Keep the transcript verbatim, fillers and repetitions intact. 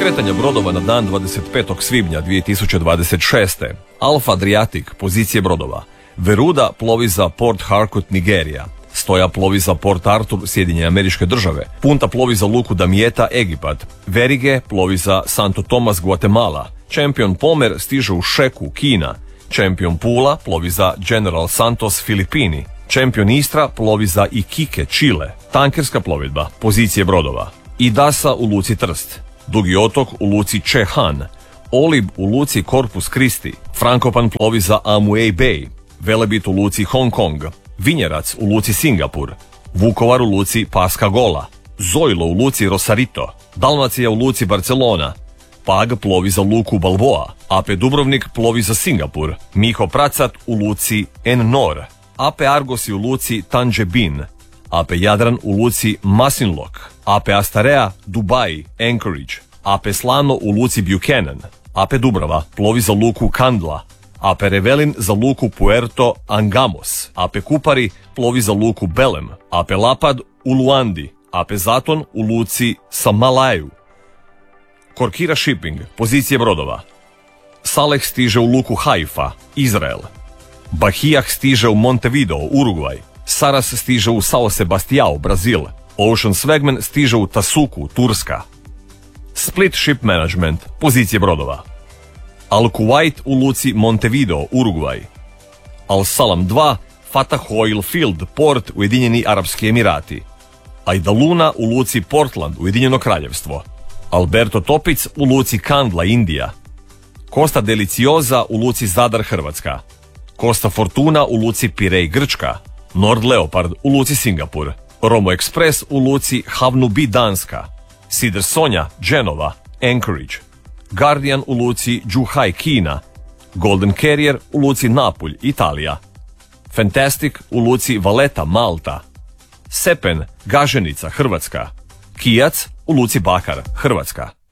kretanja brodova na dan dvadeset petog svibnja dvije tisuće dvadeset šeste. Alfa Adriatic, pozicije brodova. Veruda plovi za Port Harcourt, Nigerija. Stoja plovi za Port Arthur, Sjedinjene Američke Države. Punta plovi za luku Damietta, Egipat. Verige plovi za Santo Tomas, Guatemala. Champion Pomer stiže u Šeku, Kina. Champion Pula plovi za General Santos, Filipini. Champion Istra plovi za Iquique, Čile. Tankerska plovidba, pozicije brodova. Idasa u luci Trst. Dugi otok u luci Čehan. Olib u luci Corpus Christi. Frankopan plovi za Amuei Bay. Velebit u luci Hong Kong. Vinjerac u luci Singapur. Vukovar u luci Paska Gola. Zojlo u luci Rosarito. Dalmacija u luci Barcelona. Pag plovi za luku Balboa. A P Dubrovnik plovi za Singapur. Miho Pracat u luci En-Nor. A P Argosi u luci Tanjebin. A P Jadran u luci Masinloc. A P Astarea, Dubai, Anchorage. A P Slano u luci Buchanan. A P Dubrava plovi za luku Kandla. A P Revelin za luku Puerto Angamos. A P Kupari plovi za luku Belem. A P Lapad u Luandi. A P Zaton u luci Samalaju. Korkira Shipping, pozicije brodova. Saleh stiže u luku Haifa, Izrael. Bahijah stiže u Montevideo, Urugvaj. Saras stiže u Sao Sebastiao, Brazil. Ocean Swagman stiže u Tasuku, Turska. Split Ship Management, pozicije brodova. Al Kuwait u luci Montevideo, Urugvaj. Al Salam dva, Fatah Oil Field, Port, Ujedinjeni Arapski Emirati. Aidaluna u luci Portland, Ujedinjeno Kraljevstvo. Alberto Topic u luci Kandla, Indija. Costa Deliciosa u luci Zadar, Hrvatska. Costa Fortuna u luci Pirej, Grčka. Nord Leopard u luci Singapur. Romo Express u luci Havnubi, Danska. Sider Sonja, Genova, Anchorage. Guardian u luci Zhuhai, Kina. Golden Carrier u luci Napulj, Italija. Fantastic u luci Valeta, Malta. Sepen, Gaženica, Hrvatska. Kijac u luci Bakar, Hrvatska.